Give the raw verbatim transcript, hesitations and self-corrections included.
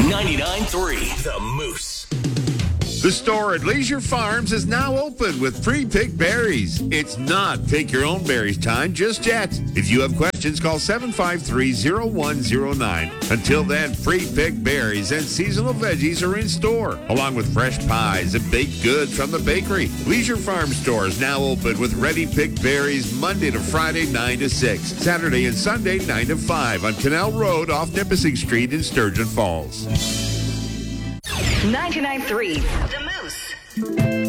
ninety-nine point three The Moose. The store at Leisure Farms is now open with pre-picked berries. It's not pick your own berries time just yet. If you have questions, call seven five three, zero one zero nine. Until then, pre-picked berries and seasonal veggies are in store, along with fresh pies and baked goods from the bakery. Leisure Farm store is now open with ready-picked berries Monday to Friday, nine to six. Saturday and Sunday, nine to five on Canal Road off Nipissing Street in Sturgeon Falls. ninety-nine point three The Moose.